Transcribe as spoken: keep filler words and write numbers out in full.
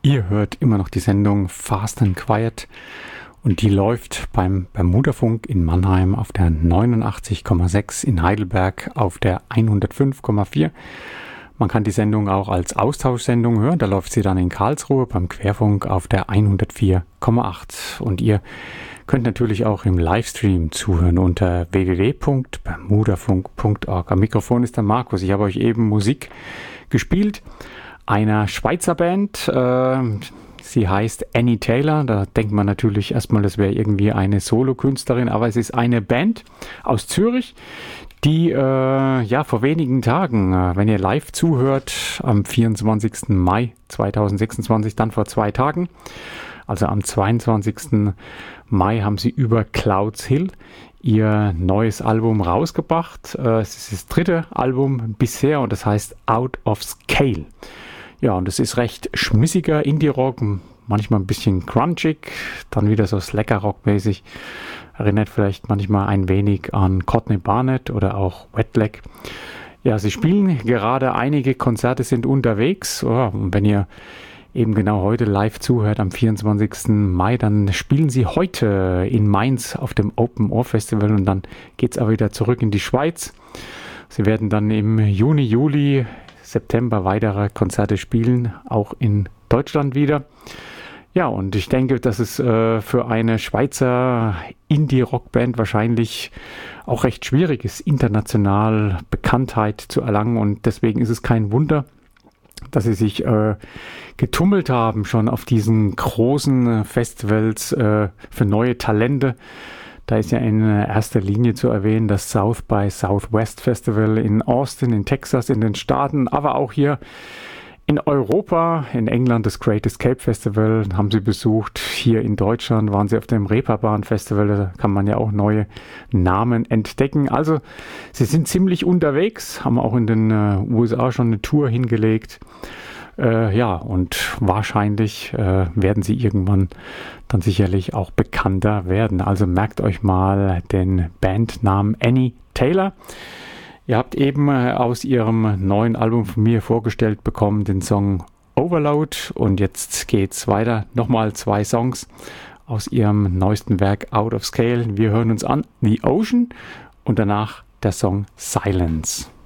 Ihr hört immer noch die Sendung Fast and Quiet und die läuft beim Bermudafunk in Mannheim auf der neunundachtzig Komma sechs, in Heidelberg auf der hundertfünf Komma vier. Man kann die Sendung auch als Austauschsendung hören, da läuft sie dann in Karlsruhe beim Querfunk auf der hundertvier Komma acht. Und ihr könnt natürlich auch im Livestream zuhören unter w w w punkt bermudafunk punkt org. Am Mikrofon ist der Markus. Ich habe euch eben Musik gespielt einer Schweizer Band. Äh, sie heißt Annie Taylor. Da denkt man natürlich erstmal, das wäre irgendwie eine Solokünstlerin, aber es ist eine Band aus Zürich, die äh, ja vor wenigen Tagen, äh, wenn ihr live zuhört, am vierundzwanzigsten Mai zweitausendsechsundzwanzig, dann vor zwei Tagen, also am zweiundzwanzigsten Mai, haben sie über Clouds Hill ihr neues Album rausgebracht. Äh, es ist das dritte Album bisher und das heißt Out of Scale. Ja, und es ist recht schmissiger Indie-Rock, manchmal ein bisschen crunchig, dann wieder so Slacker-Rock-mäßig. Erinnert vielleicht manchmal ein wenig an Courtney Barnett oder auch Wet Leg. Ja, sie spielen gerade, einige Konzerte sind unterwegs. Oh, und wenn ihr eben genau heute live zuhört, am vierundzwanzigsten Mai, dann spielen sie heute in Mainz auf dem Open Ohr Festival und dann geht es auch wieder zurück in die Schweiz. Sie werden dann im Juni, Juli, September weitere Konzerte spielen, auch in Deutschland wieder. Ja, und ich denke, dass es äh, für eine Schweizer Indie-Rock-Band wahrscheinlich auch recht schwierig ist, international Bekanntheit zu erlangen. Und deswegen ist es kein Wunder, dass sie sich äh, getummelt haben schon auf diesen großen Festivals äh, für neue Talente. Da ist ja in erster Linie zu erwähnen das South by Southwest Festival in Austin, in Texas, in den Staaten, aber auch hier in Europa, in England das Great Escape Festival haben sie besucht. Hier in Deutschland waren sie auf dem Reeperbahn Festival, da kann man ja auch neue Namen entdecken. Also sie sind ziemlich unterwegs, haben auch in den äh, U S A schon eine Tour hingelegt. Äh, ja, und wahrscheinlich äh, werden sie irgendwann dann sicherlich auch bekannter werden. Also merkt euch mal den Bandnamen Annie Taylor. Ihr habt eben äh, aus ihrem neuen Album von mir vorgestellt bekommen den Song Overload. Und jetzt geht's weiter. Nochmal zwei Songs aus ihrem neuesten Werk Out of Scale. Wir hören uns an The Ocean und danach der Song Silence.